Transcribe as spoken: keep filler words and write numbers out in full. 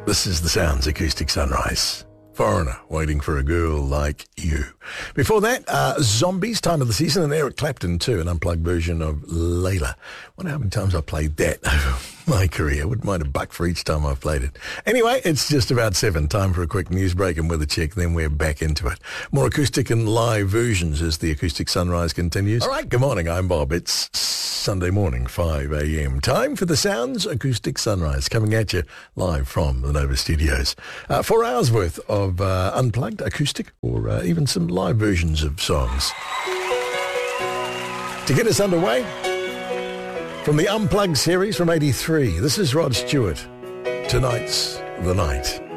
This is the Sounds Acoustic Sunrise. Foreigner, Waiting for a Girl Like You. Before that, uh, Zombies, Time of the Season, and Eric Clapton too, an unplugged version of Layla. Wonder how many times I've played that over my career. Wouldn't mind a buck for each time I've played it. Anyway, it's just about seven. Time for a quick news break and weather check, then we're back into it. More acoustic and live versions as the Acoustic Sunrise continues. All right, good morning, I'm Bob. It's Sunday morning, five a.m. Time for the Sounds Acoustic Sunrise, coming at you live from the Nova Studios. Uh, four hours worth of uh, unplugged, acoustic, or uh, even some live versions of songs. To get us underway, from the Unplugged series from eighty-three, this is Rod Stewart. Tonight's the Night.